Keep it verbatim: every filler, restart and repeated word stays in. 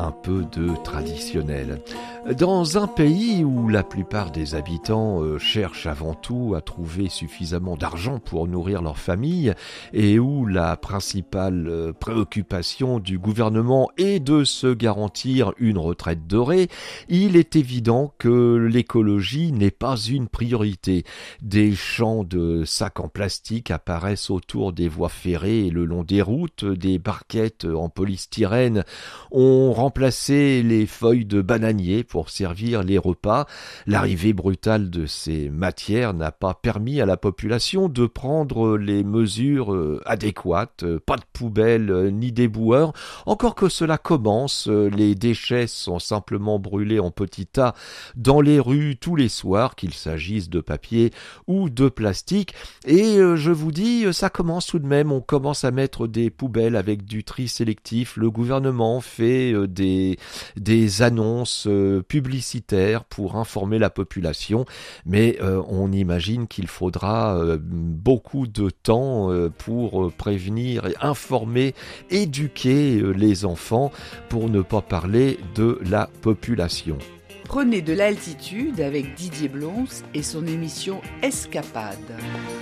un peu de traditionnel. Dans un pays où la plupart des habitants euh, cherchent avant tout à trouver suffisamment d'argent pour nourrir leur famille et où la principale euh, préoccupation du gouvernement est de se garantir une retraite dorée, il est évident que l'écologie n'est pas une priorité. Des champs de sacs en plastique apparaissent autour des voies ferrées et le long des routes, des barquettes en polystyrène ont remplacé les feuilles de bananier pour servir les repas. L'arrivée brutale de ces matières n'a pas permis à la population de prendre les mesures adéquates, pas de poubelles ni d'éboueurs, encore que cela commence, les déchets sont simplement brûlés en petits tas dans les rues tous les soirs, qu'il s'agisse de papier ou de plastique, et je vous dis, ça commence tout de même, on commence à mettre des poubelles avec du tri sélectif, le gouvernement fait des, des annonces publicitaires pour informer la population, mais euh, on imagine qu'il faudra euh, beaucoup de temps euh, pour prévenir, informer, éduquer euh, les enfants, pour ne pas parler de la population. Prenez de l'altitude avec Didier Blons et son émission Escapade.